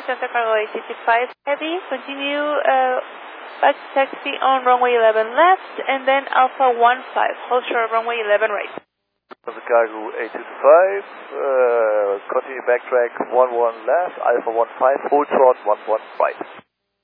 Santa Cargo 855 Heavy. Continue back taxi on runway 11 left, and then Alpha 15. Hold short runway 11 right. Santa Cargo 855, continue backtrack 11 left, Alpha 15, hold short 11 right.